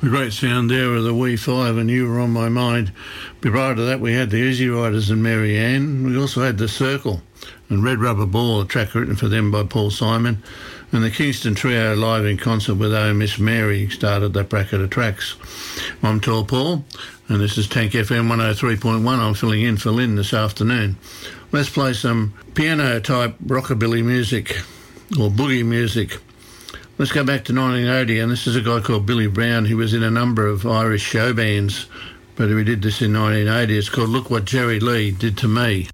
The great sound there of the Wee Five, and You Were On My Mind. Prior to that, we had the Easy Riders and Mary Ann. We also had The Circle and Red Rubber Ball, a track written for them by Paul Simon. And the Kingston Trio live in concert with Oh Miss Mary started that bracket of tracks. I'm Tall Paul, and this is Tank FM 103.1. I'm filling in for Lynn this afternoon. Let's play some piano-type rockabilly music, or boogie music. Let's go back to 1980, and this is a guy called Billy Brown. He was in a number of Irish show bands, but he did this in 1980. It's called Look What Jerry Lee Did to Me.